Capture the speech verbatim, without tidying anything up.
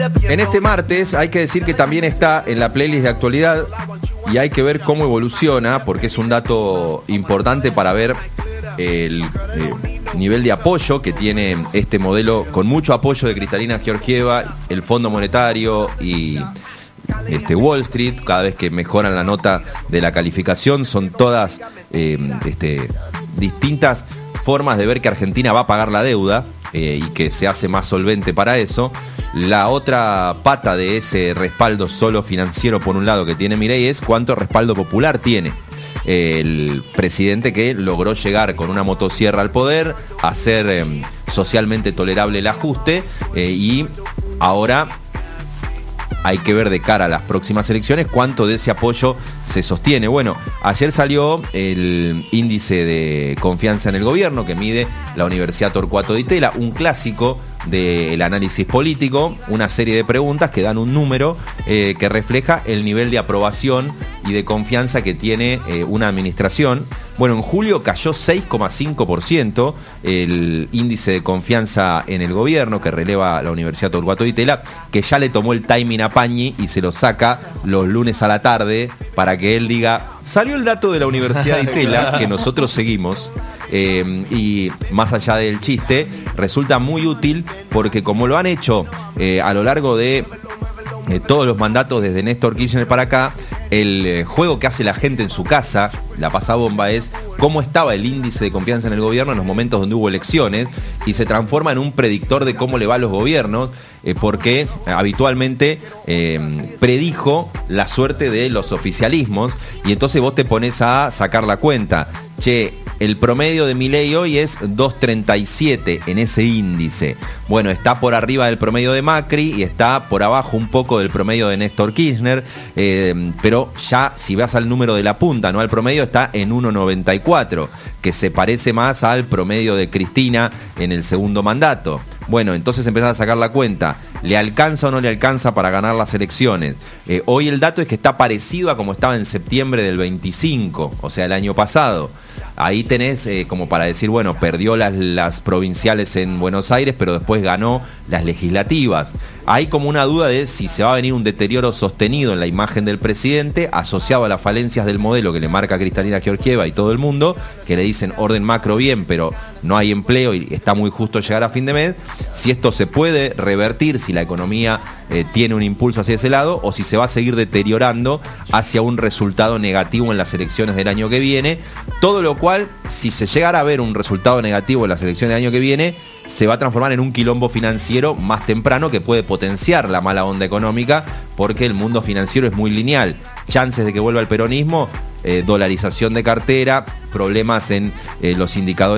En este martes hay que decir que también está en la playlist de actualidad y hay que ver cómo evoluciona, porque es un dato importante para ver el eh, nivel de apoyo que tiene este modelo, con mucho apoyo de Kristalina Georgieva, el Fondo Monetario y este, Wall Street. Cada vez que mejoran la nota de la calificación, son todas eh, este, distintas formas de ver que Argentina va a pagar la deuda eh, y que se hace más solvente para eso. La otra pata de ese respaldo solo financiero, por un lado, que tiene Milei, es cuánto respaldo popular tiene el presidente, que logró llegar con una motosierra al poder, hacer eh, socialmente tolerable el ajuste eh, y ahora hay que ver de cara a las próximas elecciones cuánto de ese apoyo se sostiene. Bueno, ayer salió el índice de confianza en el gobierno que mide la Universidad Torcuato Di Tella, un clásico del análisis político, una serie de preguntas que dan un número eh, que refleja el nivel de aprobación y de confianza que tiene eh, una administración. Bueno, en julio cayó seis coma cinco por ciento el índice de confianza en el gobierno que releva la Universidad Torcuato Di Tella, que ya le tomó el timing a Pañi y se lo saca los lunes a la tarde para que él diga, salió el dato de la Universidad Di Tella, que nosotros seguimos. Eh, y más allá del chiste, resulta muy útil porque como lo han hecho eh, a lo largo de eh, todos los mandatos desde Néstor Kirchner para acá, el eh, juego que hace la gente en su casa, la pasabomba, es cómo estaba el índice de confianza en el gobierno en los momentos donde hubo elecciones, y se transforma en un predictor de cómo le va a los gobiernos, eh, porque habitualmente eh, predijo la suerte de los oficialismos, y entonces vos te pones a sacar la cuenta. Che, el promedio de Milei hoy es dos coma treinta y siete en ese índice. Bueno, está por arriba del promedio de Macri y está por abajo un poco del promedio de Néstor Kirchner, eh, pero ya si vas al número de la punta, no al promedio, está en uno coma noventa y cuatro, que se parece más al promedio de Cristina en el segundo mandato. Bueno, entonces empezás a sacar la cuenta. ¿Le alcanza o no le alcanza para ganar las elecciones? Eh, hoy el dato es que está parecido a como estaba en septiembre del veinticinco, o sea, el año pasado. Ahí tenés eh, como para decir, bueno, perdió las, las provinciales en Buenos Aires, pero después ganó las legislativas. Hay como una duda de si se va a venir un deterioro sostenido en la imagen del presidente, asociado a las falencias del modelo que le marca Kristalina Georgieva y todo el mundo, que le dicen orden macro bien, pero no hay empleo y está muy justo llegar a fin de mes. Si esto se puede revertir, si la economía eh, tiene un impulso hacia ese lado, o si se va a seguir deteriorando hacia un resultado negativo en las elecciones del año que viene. Todo lo cual, si se llegara a ver un resultado negativo en las elecciones del año que viene, se va a transformar en un quilombo financiero más temprano que puede potenciar la mala onda económica, porque el mundo financiero es muy lineal. Chances de que vuelva el peronismo, eh, dolarización de cartera, problemas en eh, los indicadores